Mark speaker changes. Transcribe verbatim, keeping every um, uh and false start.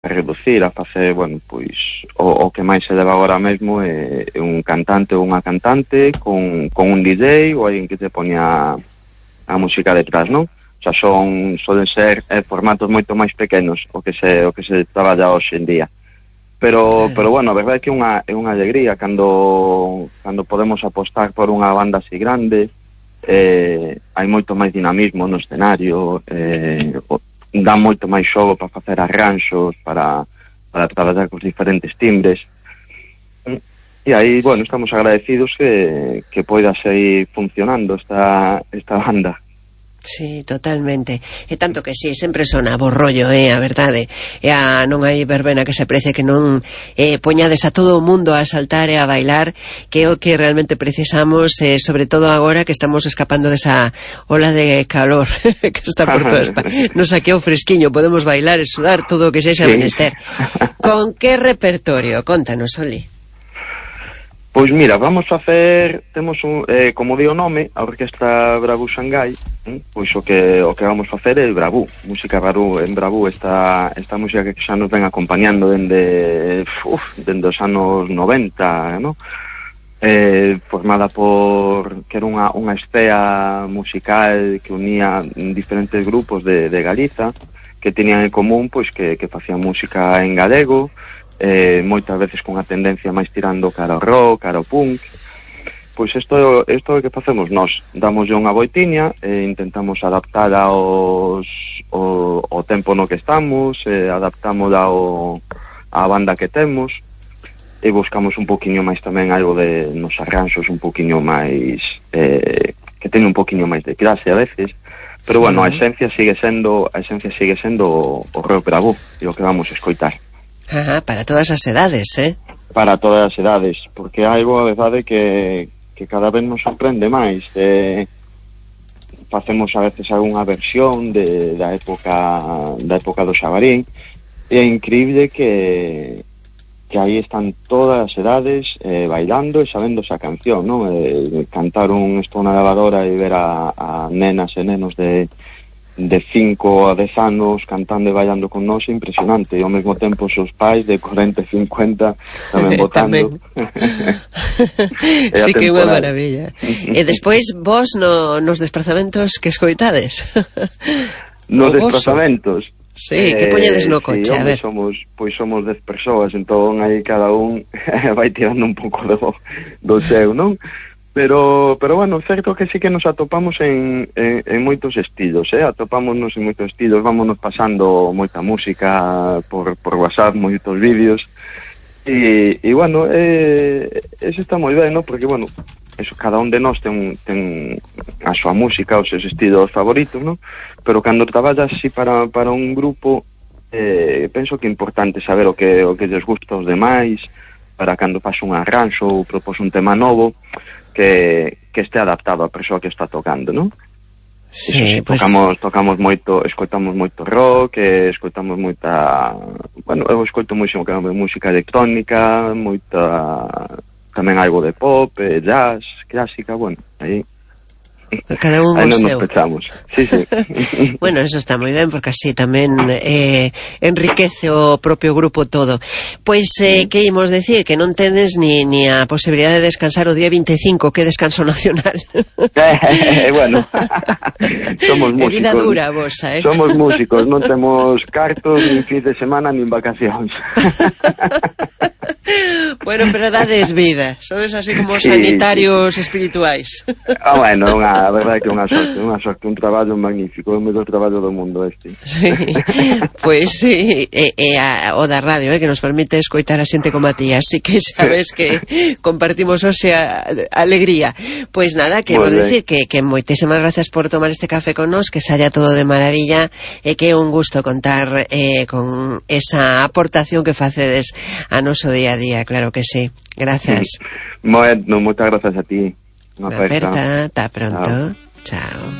Speaker 1: a reducir, a facer, bueno, pois o, o que máis se leva agora mesmo é, é un cantante ou unha cantante con, con un D J ou alguén que te poña a música detrás, non? O sea, son, soden ser eh, formatos moito máis pequenos o que se, o que se traballa hoxe en día. Pero, claro. pero bueno, a verdade é que é unha, é unha alegría cando, cando podemos apostar por unha banda así grande, eh, hai moito máis dinamismo no escenario, eh, o, dá moito máis xogo para facer arranxos, para, para traballar cos diferentes timbres. E aí, bueno, estamos agradecidos que, que poida seguir funcionando esta, esta banda.
Speaker 2: Sí, totalmente. E tanto que sí, sempre sona bo rollo, eh, a verdade. E a, non hai verbena que se precie que non eh, poñades a todo o mundo a saltar e a bailar, que é o que realmente precisamos, eh, sobre todo agora que estamos escapando desa ola de calor que está por toda esta. Nos saqueou fresquiño, podemos bailar e sudar todo o que sexa sí. menester. Con que repertorio? Contanos, Oli.
Speaker 1: Pois mira, vamos facer, temos un, eh, como di o nome, a Orquestra Brabú Xangai, eh, pois o que o que vamos facer é Brabú, música Brabú, en Brabú, esta esta música que xa nos ven acompañando dende, uf, dende os anos noventa, ¿no? Eh, formada por, que era unha, unha estea musical que unía diferentes grupos de, de Galiza, que tenían en común, pois, que, que facían música en galego, Eh, moitas veces con a tendencia máis tirando cara ao rock, cara ao punk. Pois isto, isto é o que facemos nós, damoslle unha boitiña e intentamos adaptar aos o, o tempo no que estamos, eh, adaptamos ao a banda que temos e buscamos un poquinho máis tamén algo de nos arranxos un poquinho máis eh, que teña un poquinho máis de clase a veces, pero bueno, a esencia sigue sendo a esencia sigue sendo o rock Brabú e o que vamos a escoitar.
Speaker 2: Ajá, para todas as edades, eh?
Speaker 1: Para todas as edades, porque hai algo, a verdade, que, que cada vez nos sorprende máis. Eh, facemos a veces algunha versión de, da época da época do Xabarín, e é increíble que, que aí están todas as edades eh, bailando e sabendo esa canción, non? Eh, cantar un esto na lavadora e ver a, a nenas e nenos de de cinco a dez anos cantando e bailando con nós é impresionante, e ao mesmo tempo os seus pais de cuarenta e cincuenta tamén votando.
Speaker 2: Sí que é unha maravilla. E despois vos no, nos desplazamentos que escoitades?
Speaker 1: Nos desplazamentos?
Speaker 2: Sí, que poñedes no coche,
Speaker 1: sí,
Speaker 2: a ver.
Speaker 1: Somos, pois somos dez persoas, entón aí cada un vai tirando un pouco do, do seu, non? Pero, pero bueno, certo que sí que nos atopamos en, en, en moitos estilos, eh? Atopámonos en moitos estilos, vámonos pasando moita música por, por WhatsApp, moitos vídeos, e, e bueno, eh, eso está moi ben, ¿no? Porque, bueno, eso, cada un de nós ten, ten a súa música, os seus estilos favoritos, ¿no? Pero cando traballas así para, para un grupo, eh, penso que é importante saber o que, o que lles gusta aos demais, para cando faz un arranxo ou propós un tema novo, que, que este adaptado á persoa que está tocando, non?
Speaker 2: Sí,
Speaker 1: Eso,
Speaker 2: pues...
Speaker 1: tocamos, tocamos moito, escoitamos moito rock, eh, escoitamos moita, bueno, eu escoito moito que música electrónica, moita, tamén algo de pop, eh, jazz, clásica, bueno, aí
Speaker 2: cada un o seu.
Speaker 1: Nos pechamos. Sí, sí.
Speaker 2: Bueno, eso está moi ben, porque así tamén eh, enriquece o propio grupo todo. Pois, eh, que imos decir? Que non tedes ni, ni a posibilidade de descansar o día vinte e cinco, que descanso nacional.
Speaker 1: Eh, bueno, somos músicos.
Speaker 2: É vida dura, vos, eh?
Speaker 1: Somos músicos, non temos cartos, nin fin de semana, nin vacacións.
Speaker 2: Bueno, pero dades vida. Sodes así como sí, sanitarios sí. espirituais.
Speaker 1: Ah, bueno, unha, a verdade que unha sorte, unha sorte, un traballo magnífico, o mellor traballo do mundo este.
Speaker 2: Sí. Pois sí, e, e a, o da radio, eh, que nos permite escoitar a xente como a ti, así que sabes que compartimos hoxe a, a alegría. Pois nada, que vou dicir que, que moitísimas gracias por tomar este café con nos, que saia todo de maravilla, e que é un gusto contar eh, con esa aportación que facedes a noso día a día, claro que sí. Gracias.
Speaker 1: Bueno, moitas gracias a ti. Unha
Speaker 2: aperta, ata pronto. Chao. Chao.